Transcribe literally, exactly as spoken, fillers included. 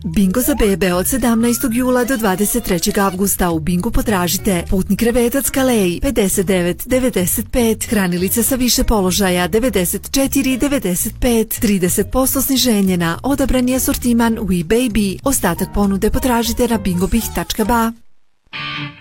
Bingo za bebe od sedamnaestog jula do dvadeset trećeg avgusta. U Bingu potražite putni krevetac Calais pedeset devet devedeset pet, hranilica sa više položaja devedeset četiri devedeset pet, trideset posto sniženje na odabrani asortiman We Baby. Ostatak ponude potražite na bingobih tačka ba.